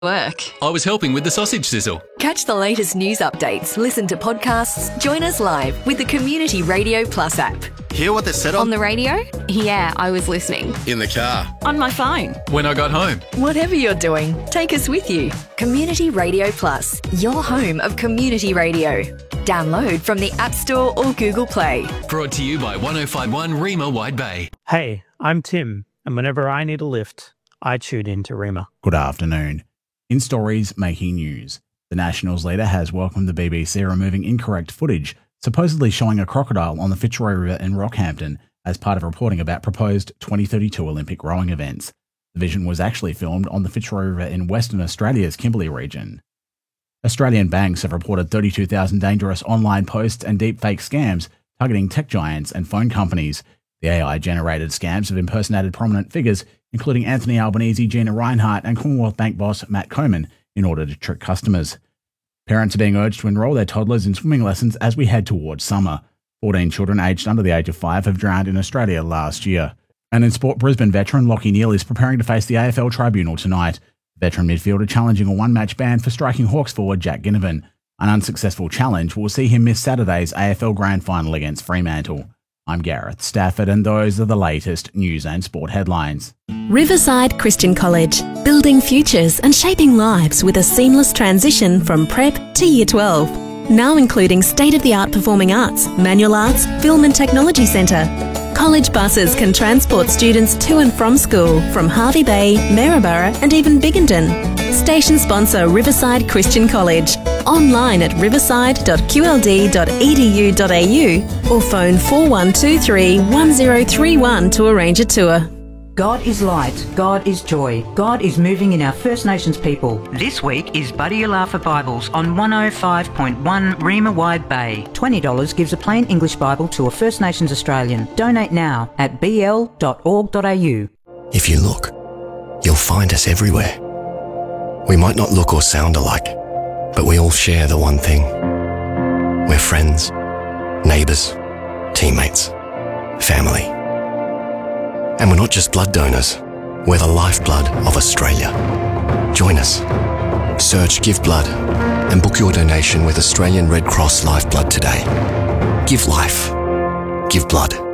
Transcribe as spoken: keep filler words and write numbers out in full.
work? I was helping with the sausage sizzle. Catch the latest news updates, listen to podcasts, join us live with the Community Radio Plus app. Hear what they said on... On the radio? Yeah, I was listening. In the car. On my phone. When I got home. Whatever you're doing, take us with you. Community Radio Plus, your home of community radio. Download from the App Store or Google Play. Brought to you by one oh five one Rima Wide Bay. Hey, I'm Tim, and whenever I need a lift, I tune in to Rima. Good afternoon. In stories making news, the Nationals leader has welcomed the B B C removing incorrect footage, supposedly showing a crocodile on the Fitzroy River in Rockhampton as part of reporting about proposed twenty thirty-two Olympic rowing events. The vision was actually filmed on the Fitzroy River in Western Australia's Kimberley region. Australian banks have reported thirty-two thousand dangerous online posts and deepfake scams targeting tech giants and phone companies. The A I-generated scams have impersonated prominent figures, including Anthony Albanese, Gina Reinhart, and Commonwealth Bank boss Matt Coman, in order to trick customers. Parents are being urged to enrol their toddlers in swimming lessons as we head towards summer. fourteen children aged under the age of five have drowned in Australia last year. And in sport, Brisbane veteran Lachie Neale is preparing to face the A F L tribunal tonight. Veteran midfielder challenging a one-match ban for striking Hawks forward Jack Ginnivan. An unsuccessful challenge will see him miss Saturday's A F L Grand Final against Fremantle. I'm Gareth Stafford, and those are the latest news and sport headlines. Riverside Christian College, building futures and shaping lives with a seamless transition from prep to year twelve. Now including state-of-the-art performing arts, manual arts, film and technology centre. College buses can transport students to and from school from Hervey Bay, Maryborough and even Biggendon. Station sponsor Riverside Christian College. Online at riverside dot q l d dot e d u dot a u or phone four one two three, one zero three one to arrange a tour. God is light, God is joy, God is moving in our First Nations people. This week is Buddy Alafa Bibles on one oh five point one Rima Wide Bay. twenty dollars gives a plain English Bible to a First Nations Australian. Donate now at b l dot org dot a u. If you look, you'll find us everywhere. We might not look or sound alike, but we all share the one thing. We're friends, neighbours, teammates, family. And we're not just blood donors, we're the lifeblood of Australia. Join us. Search Give Blood and book your donation with Australian Red Cross Lifeblood today. Give life. Give blood.